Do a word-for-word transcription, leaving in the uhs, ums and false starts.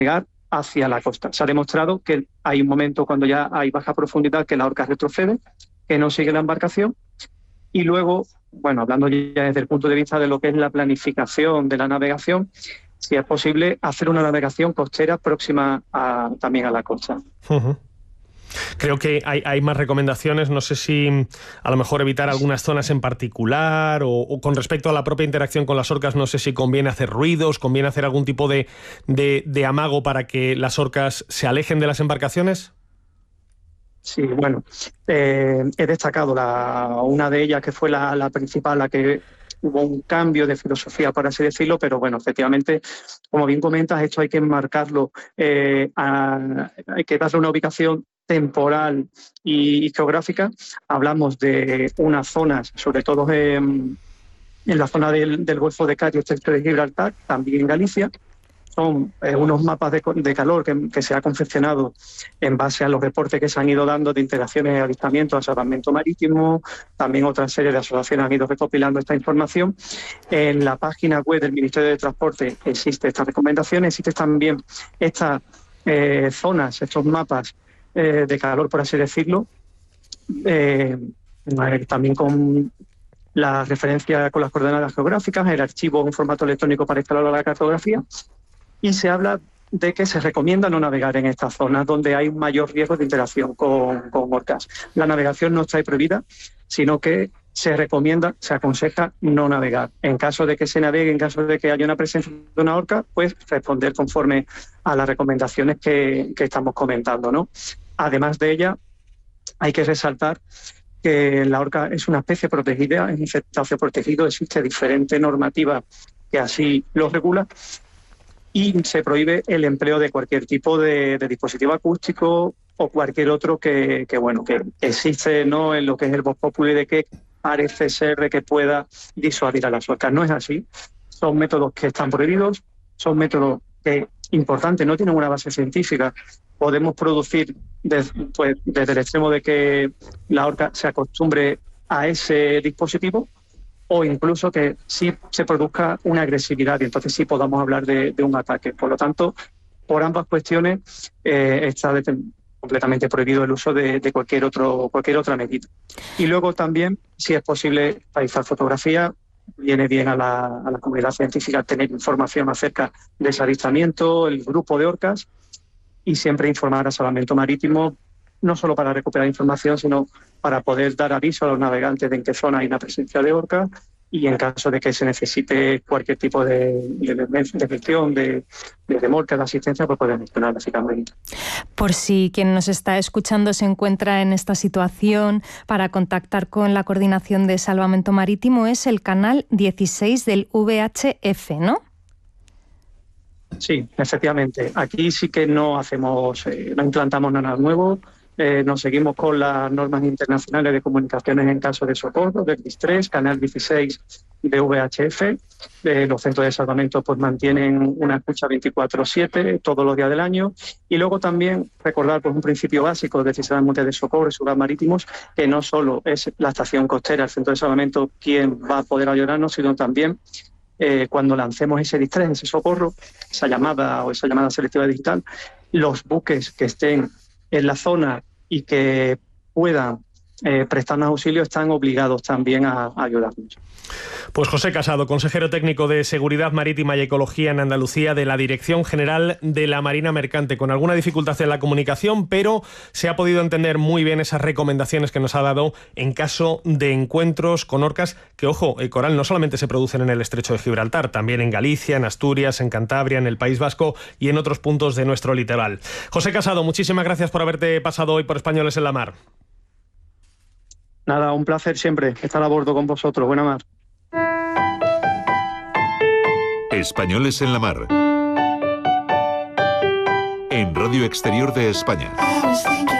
navegar hacia la costa. Se ha demostrado que hay un momento cuando ya hay baja profundidad que la orca retrocede, que no sigue la embarcación, y luego, bueno, hablando ya desde el punto de vista de lo que es la planificación de la navegación, si es posible hacer una navegación costera próxima a, también a la costa. Uh-huh. Creo que hay, hay más recomendaciones, no sé si a lo mejor evitar algunas zonas en particular o, o con respecto a la propia interacción con las orcas, no sé si conviene hacer ruidos, conviene hacer algún tipo de, de, de amago para que las orcas se alejen de las embarcaciones. Sí, bueno, eh, he destacado la, una de ellas que fue la, la principal, la que hubo un cambio de filosofía, por así decirlo, pero bueno, efectivamente, como bien comentas, esto hay que enmarcarlo, eh, a, hay que darle una ubicación temporal y geográfica. Hablamos de unas zonas, sobre todo en, en la zona del, del Golfo de Cádiz, Estrecho de Gibraltar, también en Galicia. Son eh, unos mapas de, de calor que, que se ha confeccionado en base a los reportes que se han ido dando de interacciones de avistamientos a salvamento marítimo. También otra serie de asociaciones han ido recopilando esta información. En la página web del Ministerio de Transporte existe estas recomendaciones, existen también estas eh, zonas, estos mapas eh, de calor, por así decirlo, eh, también con la referencia con las coordenadas geográficas, el archivo en formato electrónico para instalar la cartografía. Y se habla de que se recomienda no navegar en estas zonas donde hay un mayor riesgo de interacción con, con orcas. La navegación no está prohibida, sino que se recomienda, se aconseja no navegar. En caso de que se navegue, en caso de que haya una presencia de una orca, pues responder conforme a las recomendaciones que, que estamos comentando, ¿no? Además de ella, hay que resaltar que la orca es una especie protegida, es un cetáceo protegido, existe diferente normativa que así lo regula, y se prohíbe el empleo de cualquier tipo de, de dispositivo acústico o cualquier otro que, que bueno que existe, ¿no?, en lo que es el vox populi de que parece ser de que pueda disuadir a las orcas. No es así. Son métodos que están prohibidos, son métodos que, importante, no tienen una base científica. Podemos producir des, pues, desde el extremo de que la orca se acostumbre a ese dispositivo, o incluso que sí se produzca una agresividad y entonces sí podamos hablar de, de un ataque. Por lo tanto, por ambas cuestiones eh, está de, completamente prohibido el uso de, de cualquier otro cualquier otra medida. Y luego también, si es posible realizar fotografía, viene bien a la, a la comunidad científica tener información acerca de ese avistamiento, el grupo de orcas, y siempre informar a Salvamento Marítimo, no solo para recuperar información, sino para poder dar aviso a los navegantes de en qué zona hay una presencia de orca, y en caso de que se necesite cualquier tipo de, de, de gestión, de, de remolque, de asistencia, pues poder gestionar básicamente. Por si quien nos está escuchando se encuentra en esta situación, para contactar con la Coordinación de Salvamento Marítimo es el canal dieciséis del V H F, ¿no? Sí, efectivamente. Aquí sí que no hacemos, eh, no implantamos nada nuevo. Eh, nos seguimos con las normas internacionales de comunicaciones en caso de socorro, del distrés, canal dieciséis de V H F. Eh, los centros de salvamento pues mantienen una escucha veinticuatro siete todos los días del año. Y luego también recordar pues, un principio básico del Sistema Mundial de Socorro y Seguridad Marítimos, que no solo es la estación costera, el centro de salvamento, quien va a poder ayudarnos, sino también eh, cuando lancemos ese distrés, ese socorro, esa llamada o esa llamada selectiva digital, los buques que estén en la zona y que puedan eh, prestarnos auxilio están obligados también a, a ayudarnos. Pues José Casado, consejero técnico de Seguridad Marítima y Ecología en Andalucía de la Dirección General de la Marina Mercante, con alguna dificultad en la comunicación, pero se ha podido entender muy bien esas recomendaciones que nos ha dado en caso de encuentros con orcas que, ojo, eh, Coral, no solamente se producen en el Estrecho de Gibraltar, también en Galicia, en Asturias, en Cantabria, en el País Vasco y en otros puntos de nuestro litoral. José Casado, muchísimas gracias por haberte pasado hoy por Españoles en la Mar. Nada, un placer siempre estar a bordo con vosotros. Buena mar. Españoles en la Mar. En Radio Exterior de España.